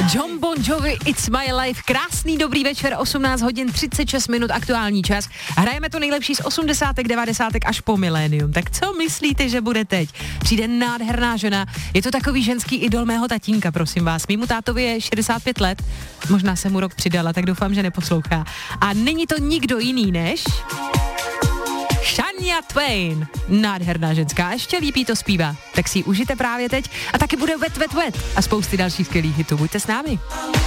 Jon Bon Jovi, It's My Life, krásný dobrý večer, 18 hodin 36 minut aktuální čas. Hrajeme to nejlepší z 80. 90. až po milénium. Tak co myslíte, že bude teď? Přijde nádherná žena, je to takový ženský idol mého tatínka, prosím vás. Mýmu tátovi je 65 let, možná jsem mu rok přidala, tak doufám, že neposlouchá. A není to nikdo jiný než... Shania Twain, nádherná ženská, ještě líp jí to zpívá, tak si ji užijte právě teď a taky bude Wet, Wet, Wet a spousty dalších skvělých hitů, buďte s námi.